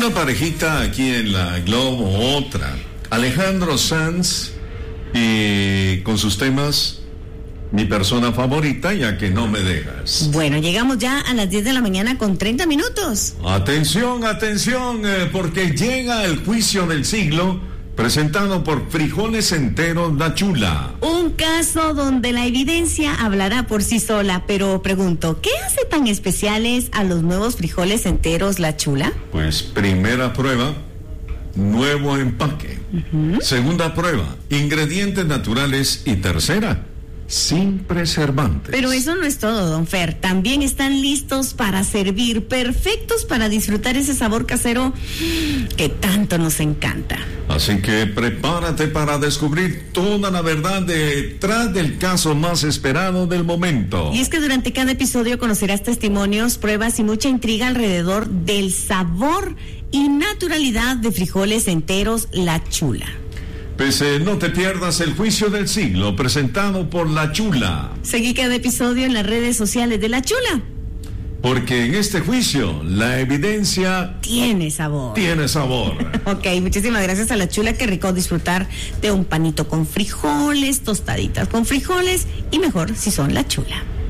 Una parejita aquí en la Globo, otra. Alejandro Sanz y con sus temas Mi persona favorita, ya que no me dejas. Bueno, llegamos ya a las 10 de la mañana con 30 minutos. Atención, porque llega el juicio del siglo presentado por Frijoles Enteros La Chula. Un caso donde la evidencia hablará por sí sola, pero pregunto, ¿qué hace tan especiales a los nuevos frijoles enteros La Chula? Pues primera prueba, nuevo empaque. Segunda prueba, ingredientes naturales. Y tercera, sin preservantes. Pero eso no es todo, don Fer. También están listos para servir, perfectos para disfrutar ese sabor casero que tanto nos encanta. Así que prepárate para descubrir toda la verdad detrás del caso más esperado del momento. Y es que durante cada episodio conocerás testimonios, pruebas y mucha intriga alrededor del sabor y naturalidad de Frijoles Enteros La Chula. Pues no te pierdas el juicio del siglo presentado por La Chula. Seguí cada episodio en las redes sociales de La Chula. Porque en este juicio la evidencia tiene sabor. Tiene sabor. Ok, muchísimas gracias a La Chula. Qué rico disfrutar de un panito con frijoles, tostaditas con frijoles y mejor si son La Chula.